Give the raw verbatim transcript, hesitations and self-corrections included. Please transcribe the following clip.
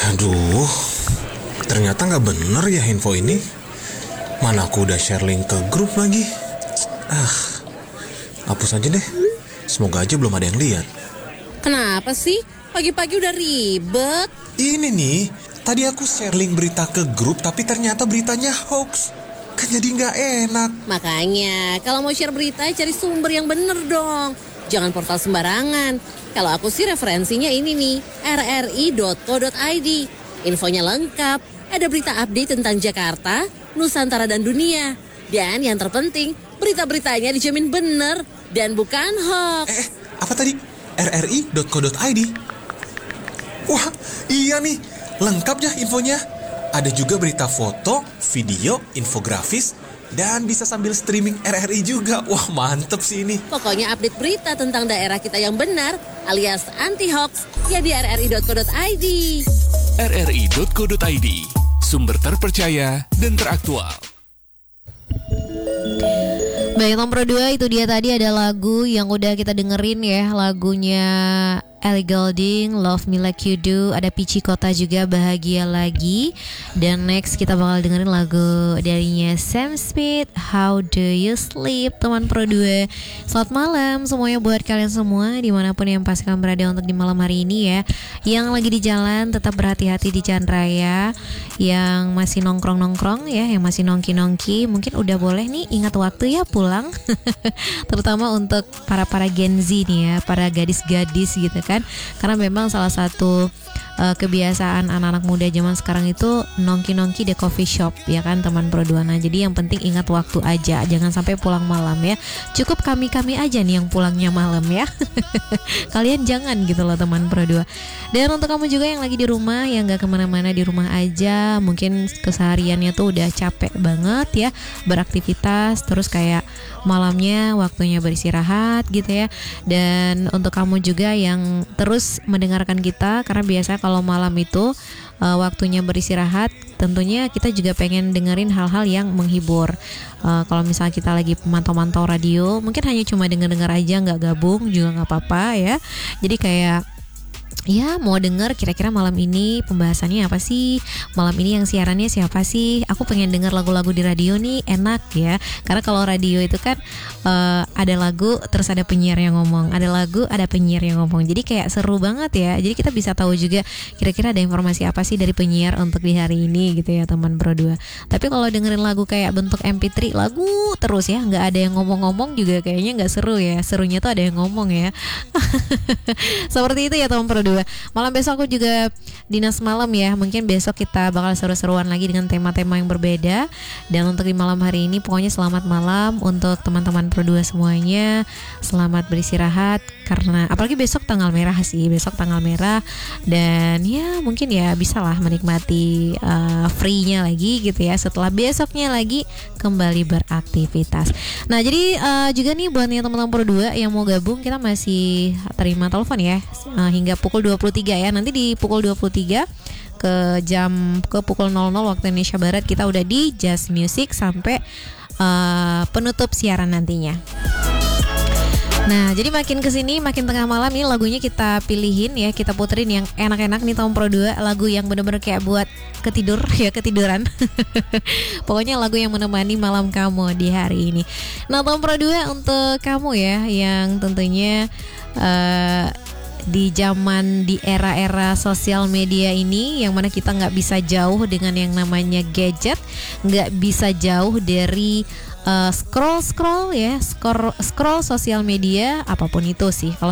Aduh, ternyata gak bener ya info ini. Mana aku udah share link ke grup lagi. Ah, hapus aja deh. Semoga aja belum ada yang lihat. Kenapa sih? Pagi-pagi udah ribet. Ini nih, tadi aku share link berita ke grup, tapi ternyata beritanya hoax. Kan jadi gak enak. Makanya, kalau mau share berita, cari sumber yang bener dong. Jangan portal sembarangan. Kalau aku sih referensinya ini nih, r r i dot co dot i d. Infonya lengkap, ada berita update tentang Jakarta, Nusantara dan dunia. Dan yang terpenting, berita-beritanya dijamin bener dan bukan hoax. Eh, apa tadi? r r i dot co dot i d. Wah, iya nih, lengkap ya infonya. Ada juga berita foto, video, infografis, dan bisa sambil streaming R R I juga. Wah, mantep sih ini. Pokoknya update berita tentang daerah kita yang benar, alias anti-hoax, ya di r r i dot co dot i d. r r i dot co dot i d, sumber terpercaya dan teraktual. Baik, nomor dua itu dia tadi ada lagu yang udah kita dengerin ya. Lagunya Ellie Goulding, Love Me Like You Do. Ada Pichi Kota juga, Bahagia Lagi. Dan next kita bakal dengerin lagu darinya Sam Smith, How Do You Sleep. Teman Pro dua, selamat malam semuanya buat kalian semua dimanapun yang pastikan berada untuk di malam hari ini ya. Yang lagi di jalan tetap berhati-hati di jalan raya. Yang masih nongkrong-nongkrong ya, yang masih nongki-nongki, mungkin udah boleh nih ingat waktu ya pulang. Terutama untuk para-para Gen Z nih ya, para gadis-gadis gitu kan. Karena memang salah satu uh, kebiasaan anak-anak muda zaman sekarang itu nongki-nongki di coffee shop ya kan teman Pro dua. Nah, jadi yang penting ingat waktu aja, jangan sampai pulang malam ya. Cukup kami-kami aja nih yang pulangnya malam ya. Kalian jangan gitu loh teman Pro dua. Dan untuk kamu juga yang lagi di rumah, yang gak kemana-mana, di rumah aja, mungkin kesehariannya tuh udah capek banget ya beraktivitas, terus kayak malamnya waktunya beristirahat gitu ya. Dan untuk kamu juga yang terus mendengarkan kita, karena biasa kalau malam itu uh, waktunya beristirahat, tentunya kita juga pengen dengerin hal-hal yang menghibur. Uh, kalau misalnya kita lagi mantau-mantau radio, mungkin hanya cuma denger-denger aja, nggak gabung juga nggak apa-apa ya. Jadi kayak ya mau denger kira-kira malam ini pembahasannya apa sih, malam ini yang siarannya siapa sih, aku pengen denger lagu-lagu di radio nih, enak ya. Karena kalau radio itu kan uh, ada lagu terus ada penyiar yang ngomong, ada lagu ada penyiar yang ngomong, jadi kayak seru banget ya. Jadi kita bisa tahu juga kira-kira ada informasi apa sih dari penyiar untuk di hari ini gitu ya teman Pro dua. Tapi kalau dengerin lagu kayak bentuk M P tiga, lagu terus ya, nggak ada yang ngomong-ngomong juga kayaknya nggak seru ya. Serunya tuh ada yang ngomong ya. Seperti itu ya teman Pro dua. Malam besok aku juga dinas malam ya. Mungkin besok kita bakal seru-seruan lagi dengan tema-tema yang berbeda. Dan untuk di malam hari ini pokoknya selamat malam untuk teman-teman Pro dua semuanya. Selamat beristirahat, karena apalagi besok tanggal merah sih. Besok tanggal merah. Dan ya mungkin ya bisalah menikmati uh, free-nya lagi gitu ya, setelah besoknya lagi kembali beraktivitas. Nah jadi uh, juga nih buat nih teman-teman Pro dua yang mau gabung, kita masih terima telepon ya uh, hingga pukul dua puluh tiga ya. Nanti di pukul dua puluh tiga ke jam ke pukul nol nol waktu Indonesia Barat kita udah di Just Music sampai uh, penutup siaran nantinya. Nah, jadi makin kesini makin tengah malam ini lagunya kita pilihin ya, kita puterin yang enak-enak nih Tom Pro dua, lagu yang bener-bener kayak buat ketidur ya, ketiduran. Pokoknya lagu yang menemani malam kamu di hari ini. Nah, Tom Pro dua untuk kamu ya yang tentunya uh, di zaman di era-era sosial media ini, yang mana kita nggak bisa jauh dengan yang namanya gadget, nggak bisa jauh dari uh, scroll scroll ya, scroll scroll sosial media apapun itu sih. Kalau